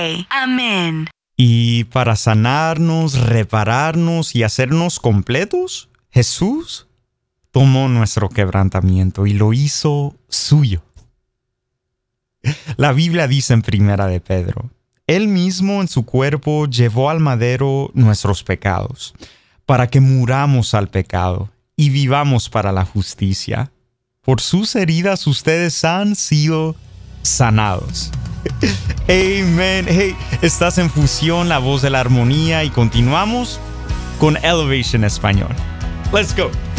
pray. Amen. Y para sanarnos, repararnos y hacernos completos, Jesús tomó nuestro quebrantamiento y lo hizo suyo. La Biblia dice en Primera de Pedro: Él mismo en su cuerpo llevó al madero nuestros pecados, para que muramos al pecado y vivamos para la justicia. Por sus heridas ustedes han sido sanados. Amen. Hey, estás en Fusión, la voz de la armonía, y continuamos con Elevation Español. Let's go.